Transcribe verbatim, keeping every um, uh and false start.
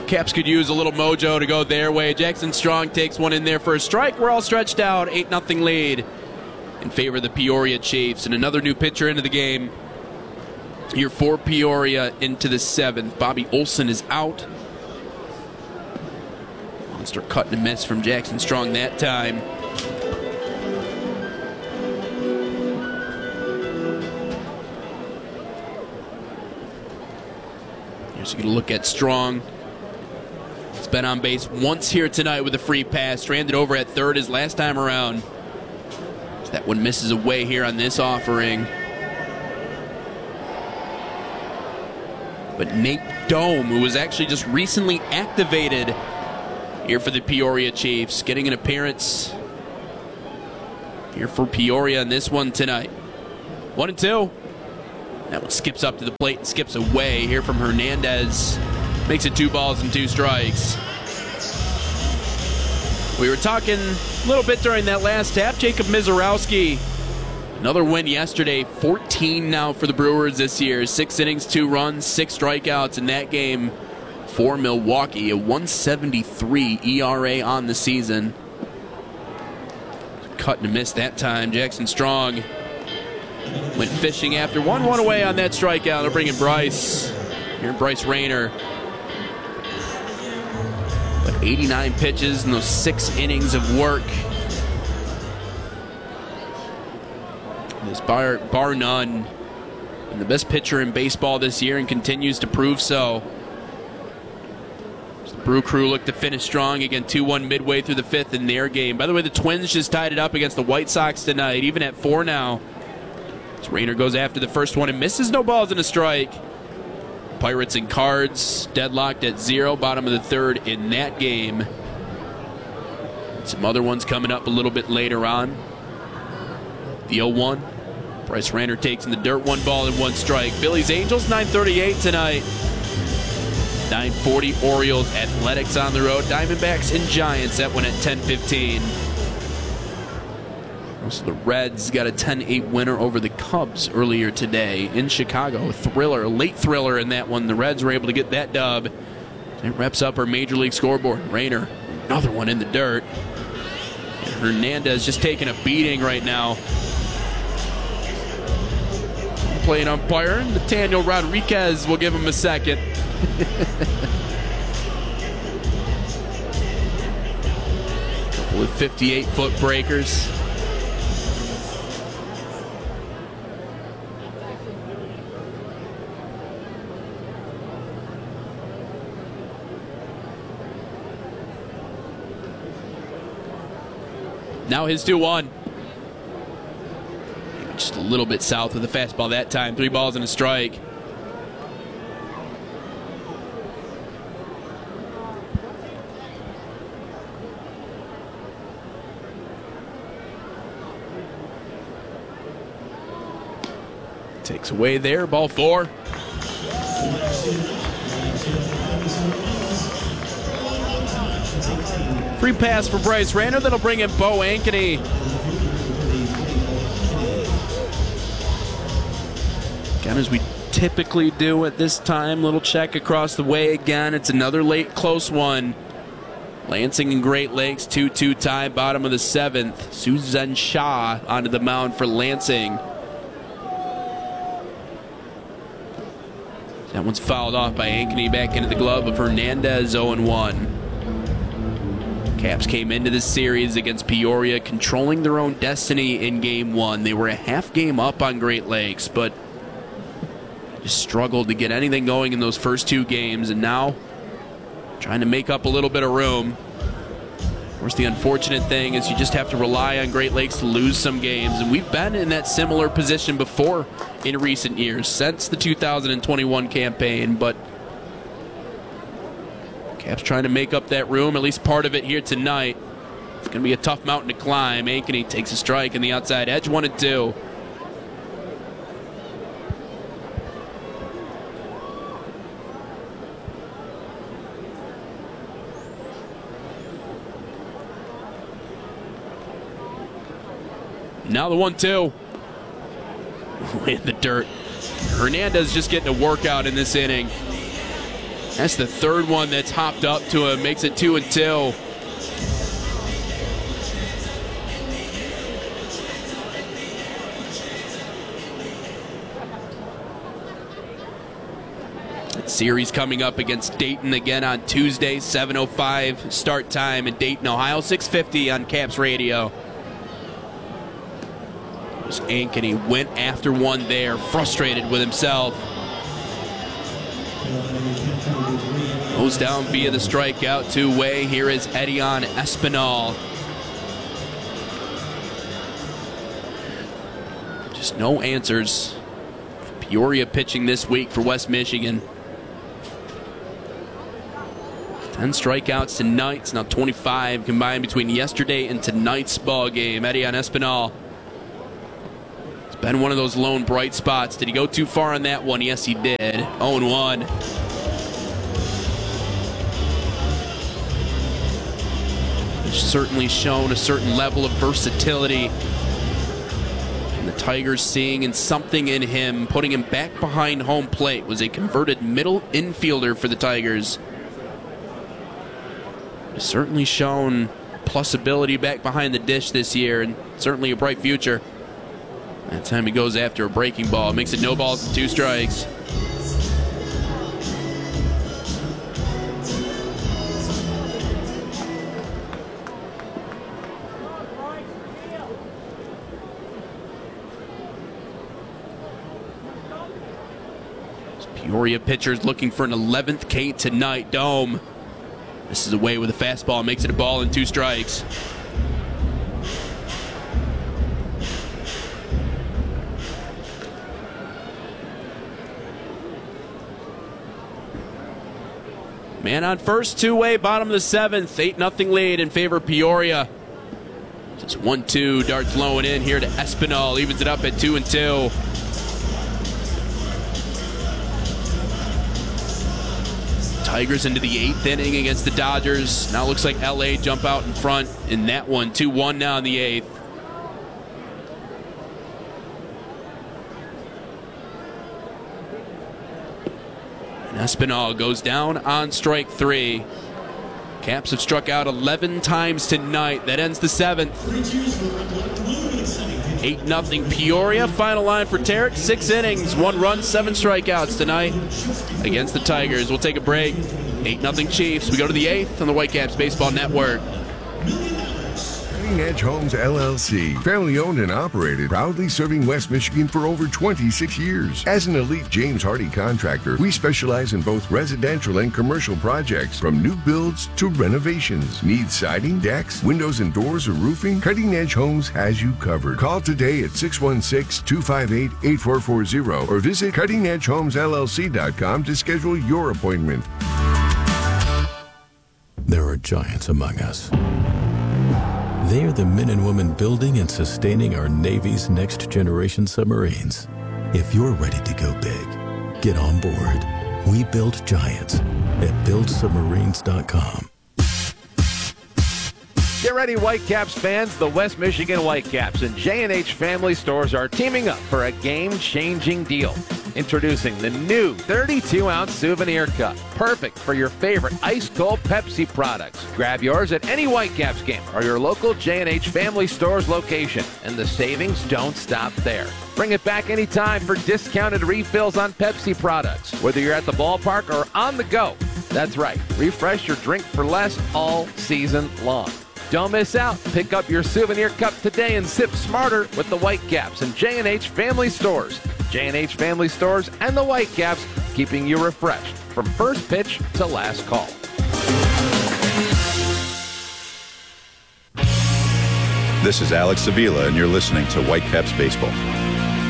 Caps could use a little mojo to go their way. Jackson Strong takes one in there for a strike. We're all stretched out. eight nothing lead in favor of the Peoria Chiefs. And another new pitcher into the game here for Peoria into the seventh. Bobby Olson is out. Monster cut and miss from Jackson Strong that time. Here's a good look at Strong. He's been on base once here tonight with a free pass. Stranded over at third his last time around. That one misses away here on this offering. But Nate Dome, who was actually just recently activated here for the Peoria Chiefs, getting an appearance here for Peoria in this one tonight. One and two. That one skips up to the plate and skips away here from Hernandez. Makes it two balls and two strikes. We were talking a little bit during that last half. Jacob Mizorowski, another win yesterday. fourteen now for the Brewers this year. Six innings, two runs, six strikeouts in that game for Milwaukee. A one seventy-three E R A on the season. Cut and miss that time. Jackson Strong went fishing after one, one away on that strikeout. They're bringing Bryce. Here, Bryce Rayner. But eighty-nine pitches in those six innings of work. This bar, bar none. And the best pitcher in baseball this year and continues to prove so. The Brew Crew look to finish strong. Again, two one midway through the fifth in their game. By the way, the Twins just tied it up against the White Sox tonight, even at four now. As Rayner goes after the first one and misses. No balls and a strike. Pirates and Cards deadlocked at zero, bottom of the third in that game. Some other ones coming up a little bit later on. The oh one. Bryce Rayner takes in the dirt, one ball and one strike. Phillies Angels, nine thirty-eight tonight. nine forty Orioles Athletics on the road. Diamondbacks and Giants, that one at ten fifteen. So the Reds got a ten eight winner over the Cubs earlier today in Chicago. A thriller, a late thriller in that one. The Reds were able to get that dub. It reps up our Major League scoreboard. Rayner, another one in the dirt. And Hernandez just taking a beating right now. Playing umpire, Nathaniel Rodriguez will give him a second. Couple of fifty-eight foot breakers. Now his two one. Just a little bit south of the fastball that time. Three balls and a strike. Takes away there. Ball four. Free pass for Bryce Rayner. That'll bring in Bo Ankeny. Again, as we typically do at this time, little check across the way again. It's another late close one. Lansing and Great Lakes, two two tie, bottom of the seventh. Susan Shaw onto the mound for Lansing. That one's fouled off by Ankeny back into the glove of Hernandez, oh and one. Caps came into this series against Peoria controlling their own destiny in game one. They were a half game up on Great Lakes, but just struggled to get anything going in those first two games, and now trying to make up a little bit of room. Of course, the unfortunate thing is you just have to rely on Great Lakes to lose some games, and we've been in that similar position before in recent years, since the two thousand twenty-one campaign, but Caps trying to make up that room, at least part of it here tonight. It's going to be a tough mountain to climb. Ankeny takes a strike in the outside edge, one and two. Now the one two. In the dirt. Hernandez just getting a workout in this inning. That's the third one that's hopped up to him. Makes it two and two. Series coming up against Dayton again on Tuesday, seven oh five start time in Dayton, Ohio, six fifty on Caps Radio. It was Ink, and he went after one there, frustrated with himself. Goes down via the strikeout two-way. Here is Edion Espinal. Just no answers. Peoria pitching this week for West Michigan. ten strikeouts tonight. It's now twenty-five combined between yesterday and tonight's ball game. Edion Espinal. It's been one of those lone bright spots. Did he go too far on that one? Yes, he did. oh and one. He's certainly shown a certain level of versatility. And the Tigers seeing in something in him, putting him back behind home plate. Was a converted middle infielder for the Tigers. Certainly shown plus ability back behind the dish this year, and certainly a bright future. That time he goes after a breaking ball, makes it no balls and two strikes. Peoria pitchers looking for an eleventh K tonight. Dome. This is away with a fastball, makes it a ball and two strikes. Man on first, two-way, bottom of the seventh, eight nothing lead in favor of Peoria. Just one two, darts flowing in here to Espinal, evens it up at two and two. Tigers into the eighth inning against the Dodgers. Now looks like L A jump out in front in that one. two one now in the eighth. And Espinal goes down on strike three. Caps have struck out eleven times tonight. That ends the seventh. eight nothing Peoria. Final line for Tarek. Six innings, one run, seven strikeouts tonight against the Tigers. We'll take a break. eight nothing Chiefs. We go to the eighth on the Whitecaps Baseball Network. Cutting Edge Homes, L L C, family owned and operated, proudly serving West Michigan for over twenty-six years. As an elite James Hardy contractor, we specialize in both residential and commercial projects, from new builds to renovations. Need siding, decks, windows and doors, or roofing? Cutting Edge Homes has you covered. Call today at six one six, two five eight, eight four four zero or visit cutting edge homes L L C dot com to schedule your appointment. There are giants among us. They are the men and women building and sustaining our Navy's next generation submarines. If you're ready to go big, get on board. We build giants at build submarines dot com. Get ready, Whitecaps fans. The West Michigan Whitecaps and J and H Family Stores are teaming up for a game-changing deal. Introducing the new thirty-two ounce souvenir cup, perfect for your favorite ice-cold Pepsi products. Grab yours at any Whitecaps game or your local J and H Family Stores location, and the savings don't stop there. Bring it back anytime for discounted refills on Pepsi products, whether you're at the ballpark or on the go. That's right, refresh your drink for less all season long. Don't miss out. Pick up your souvenir cup today and sip smarter with the Whitecaps and J and H Family Stores. J and H Family Stores and the Whitecaps, keeping you refreshed from first pitch to last call. This is Alex Sevilla, and you're listening to Whitecaps Baseball.